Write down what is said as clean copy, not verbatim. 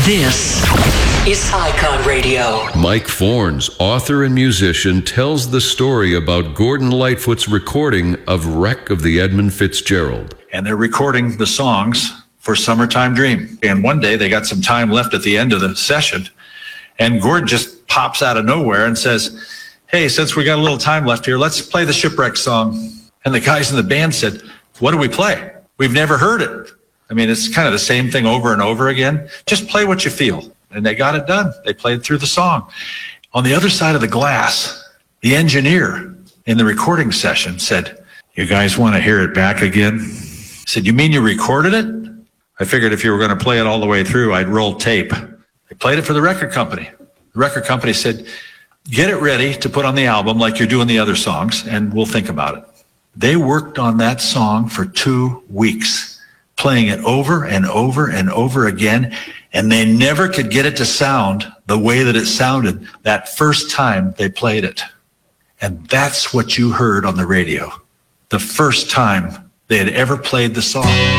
This is Icon Radio. Mike Fornes, author and musician, tells the story about Gordon Lightfoot's recording of Wreck of the Edmund Fitzgerald. And they're recording the songs for Summertime Dream. And one day they got some time left at the end of the session, and Gordon just pops out of nowhere and says, "Hey, since we got a little time left here, let's play the Shipwreck song." And the guys in the band said, "What do we play? We've never heard it." I mean, it's kind of the same thing over and over again. Just play what you feel. And they got it done. They played through the song. On the other side of the glass, the engineer in the recording session said, "You guys want to hear it back again?" I said, "You mean you recorded it?" I figured if you were going to play it all the way through, I'd roll tape. They played it for the record company. The record company said, "Get it ready to put on the album like you're doing the other songs, and we'll think about it." They worked on that song for 2 weeks, playing it over and over and over again, and they never could get it to sound the way that it sounded that first time they played it. And that's what you heard on the radio, the first time they had ever played the song.